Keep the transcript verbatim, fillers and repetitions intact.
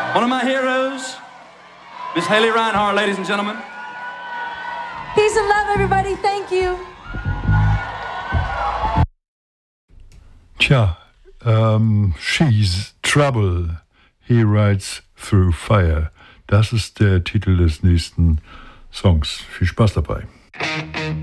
One of my heroes, Miss Haley Reinhart, ladies and gentlemen. Peace and love, everybody. Thank you. Tja, ähm, She's Trouble, He Rides Through Fire. Das ist der Titel des nächsten Songs. Viel Spaß dabei.